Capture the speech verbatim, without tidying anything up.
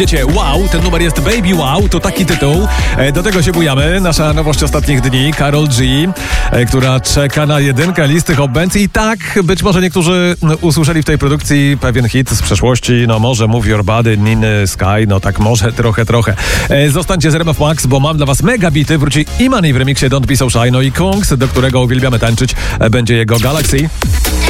Wiecie, wow, ten numer jest Baby Wow, to taki tytuł. Do tego się bujamy. Nasza nowość ostatnich dni, Karol G, która czeka na jedynkę listy Hot Bands. I tak, być może niektórzy usłyszeli w tej produkcji pewien hit z przeszłości. No może Move Your Body, Niny Sky, no tak może trochę, trochę. Zostańcie z R M F Max, bo mam dla was mega bity. Wróci Imani w remiksie Don't Be So Shy, no i Kungs, do którego uwielbiamy tańczyć, będzie jego Galaxy.